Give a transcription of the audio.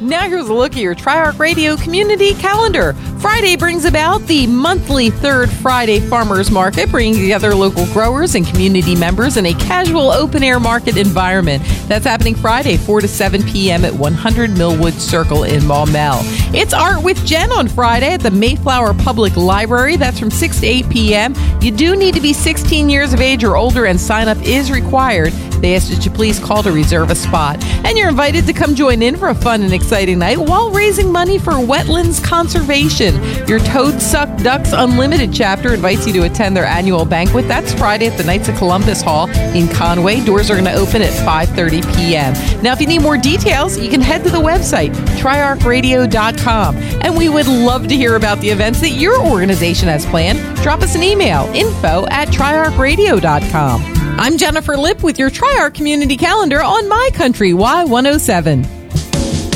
Now here's a look at your Tri-Arc Radio community calendar. Friday brings about the monthly Third Friday Farmers Market, bringing together local growers and community members in a casual open-air market environment. That's happening Friday, 4 to 7 p.m. at 100 Millwood Circle in Maumelle. It's Art with Jen on Friday at the Mayflower Public Library. That's from 6 to 8 p.m. You do need to be 16 years of age or older, and sign-up is required. They ask that you please call to reserve a spot. And you're invited to come join in for a fun and exciting night while raising money for wetlands conservation. Your Toad Suck Ducks Unlimited chapter invites you to attend their annual banquet. That's Friday at the Knights of Columbus Hall in Conway. Doors are going to open at 5:30 p.m. Now, if you need more details, you can head to the website, triarcradio.com. And we would love to hear about the events that your organization has planned. Drop us an email, info@triarcradio.com. I'm Jennifer Lipp with your Tri-Arc Community Calendar on My Country Y107.